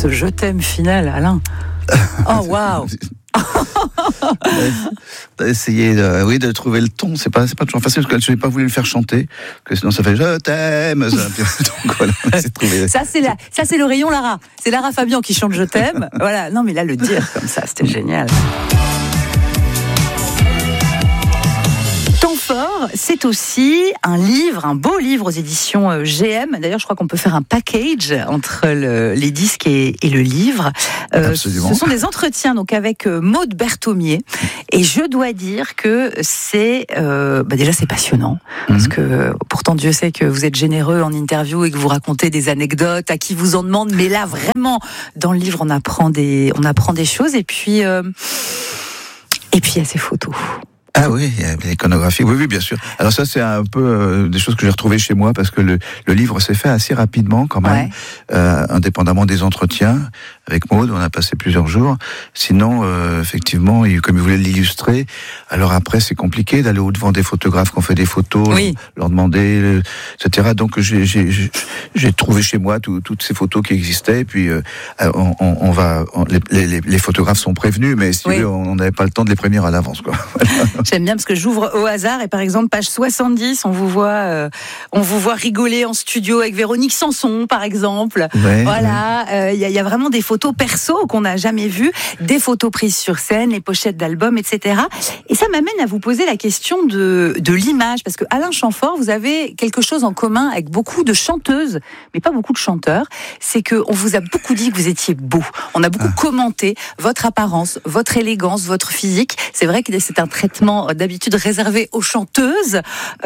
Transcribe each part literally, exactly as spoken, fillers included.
ce je t'aime final, Alain. Oh waouh. Essayer de, oui, de trouver le ton, c'est pas, c'est pas toujours facile parce que je n'ai pas voulu le faire chanter, parce que sinon ça fait je t'aime. Ça, donc voilà, c'est trouvé. Ça c'est la, ça c'est le rayon Lara. C'est Lara Fabian qui chante je t'aime. Voilà, non mais là le dire comme ça, c'était génial. C'est aussi un livre, un beau livre aux éditions G M. D'ailleurs, je crois qu'on peut faire un package entre le, les disques et, et le livre. Euh, Absolument. Ce sont des entretiens donc avec Maud Berthomier. Et je dois dire que c'est euh, bah déjà c'est passionnant mm-hmm. parce que pourtant Dieu sait que vous êtes généreux en interview et que vous racontez des anecdotes à qui vous en demande. Mais là, vraiment, dans le livre, on apprend des, on apprend des choses. Et puis, euh, et puis il y a ces photos. Ah oui, il y a l'iconographie, oui, oui, bien sûr. Alors ça, c'est un peu euh, des choses que j'ai retrouvées chez moi, parce que le, le livre s'est fait assez rapidement, quand même, ouais. euh, indépendamment des entretiens. Avec Maud, on a passé plusieurs jours. Sinon, euh, effectivement, il, comme il voulait l'illustrer, alors après, c'est compliqué d'aller au-devant des photographes qui ont fait des photos, oui. leur demander, et cetera. Donc, j'ai, j'ai, j'ai trouvé chez moi tout, toutes ces photos qui existaient, et puis euh, on, on, on va, on, les, les, les photographes sont prévenus, mais si oui. tu veux, on n'avait pas le temps de les prévenir à l'avance, quoi. J'aime bien parce que j'ouvre au hasard et par exemple page soixante-dix, on vous voit, euh, on vous voit rigoler en studio avec Véronique Sanson par exemple. Ouais, voilà, il ouais. euh, y, y a vraiment des photos perso qu'on n'a jamais vues, des photos prises sur scène, les pochettes d'albums, et cetera. Et ça m'amène à vous poser la question de de l'image parce que Alain Chamfort, vous avez quelque chose en commun avec beaucoup de chanteuses, mais pas beaucoup de chanteurs. C'est que on vous a beaucoup dit que vous étiez beau. On a beaucoup ah. commenté votre apparence, votre élégance, votre physique. C'est vrai que c'est un traitement d'habitude réservé aux chanteuses,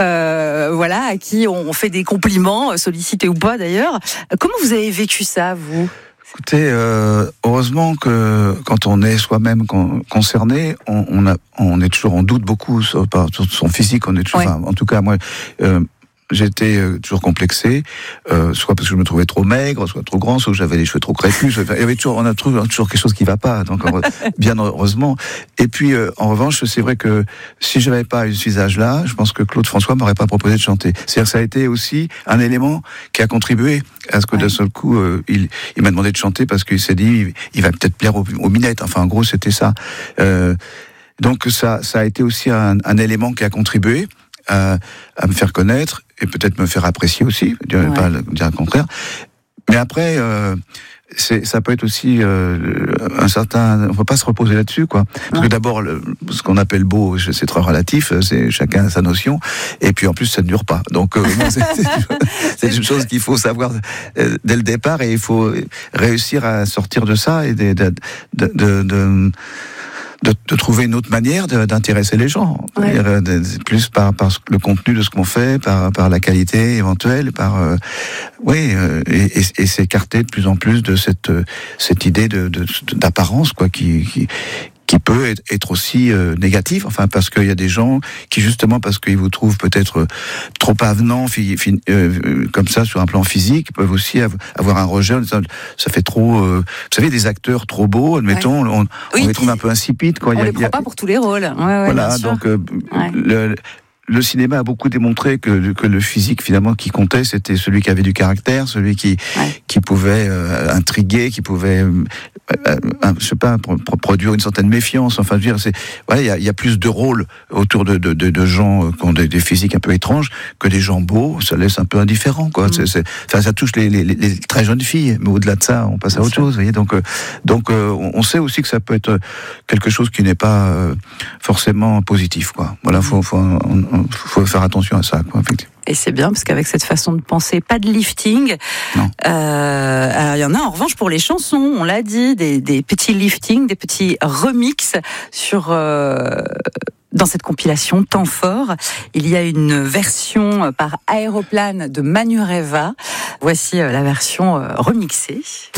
euh, voilà, à qui on fait des compliments, sollicités ou pas d'ailleurs. Comment vous avez vécu ça, vous ? Écoutez, euh, heureusement que quand on est soi-même con, concerné, on, on, a, on est toujours, on doute beaucoup sur, par, sur son physique. On est toujours, ouais. enfin, en tout cas, moi. Euh, J'étais euh, toujours complexé, euh, soit parce que je me trouvais trop maigre, soit trop grand, soit que j'avais les cheveux trop crépus. Soit, il y avait toujours, on a toujours, toujours quelque chose qui va pas. Donc, bien heureusement. Et puis, euh, en revanche, c'est vrai que si je n'avais pas eu ce visage-là, je pense que Claude François m'aurait pas proposé de chanter. C'est-à-dire que ça a été aussi un élément qui a contribué à ce que ouais. d'un seul coup, euh, il, il m'a demandé de chanter parce qu'il s'est dit, il, il va peut-être plaire aux, aux minettes. Enfin, en gros, c'était ça. Euh, donc, ça, ça a été aussi un, un élément qui a contribué à, à me faire connaître et peut-être me faire apprécier aussi, je ne vais pas dire le contraire. Mais après, euh, c'est, ça peut être aussi euh, un certain... On ne peut pas se reposer là-dessus, quoi. Parce ouais. que d'abord, le, ce qu'on appelle beau, c'est très relatif, c'est chacun a sa notion, et puis en plus, ça ne dure pas. Donc, euh, moi, c'est, c'est une chose qu'il faut savoir euh, dès le départ, et il faut réussir à sortir de ça et de... de, de, de, de De, de trouver une autre manière de, d'intéresser les gens, ouais. de, de, plus par, par le contenu de ce qu'on fait, par, par la qualité éventuelle, par euh, oui, euh, et, et, et s'écarter de plus en plus de cette cette idée de, de d'apparence quoi, qui, qui qui peut être aussi euh, négatif, enfin parce qu'il y a des gens qui justement parce qu'ils vous trouvent peut-être euh, trop avenants, fi, fi, euh, comme ça sur un plan physique, peuvent aussi av- avoir un rejet en disant ça fait trop, euh, vous savez des acteurs trop beaux, admettons, ouais. on, on oui, les trouve un peu insipides quoi. On il y a, les prend il y a, pas pour tous les rôles. Ouais, ouais, voilà, donc euh, ouais. le, le cinéma a beaucoup démontré que, que le physique finalement qui comptait, c'était celui qui avait du caractère, celui qui ouais. qui pouvait euh, intriguer, qui pouvait euh, euh, je sais pas pro- produire une certaine méfiance. Enfin, je veux dire, c'est voilà, il y a, y a plus de rôles autour de de, de, de gens qui ont des, des physiques un peu étranges que des gens beaux. Ça laisse un peu indifférent, quoi. Mmh. C'est, c'est, enfin, ça touche les, les, les très jeunes filles, mais au-delà de ça, on passe à autre chose. Vous voyez, donc euh, donc euh, on sait aussi que ça peut être quelque chose qui n'est pas euh, forcément positif, quoi. Voilà, faut faut on, on, faut faire attention à ça, quoi, effectivement. Et c'est bien, parce qu'avec cette façon de penser, pas de lifting. Non. Euh, alors, il y en a en revanche pour les chansons, on l'a dit, des, des petits liftings, des petits remixes sur... Euh, dans cette compilation Temps fort, il y a une version par Aéroplane de Manureva. Voici la version remixée.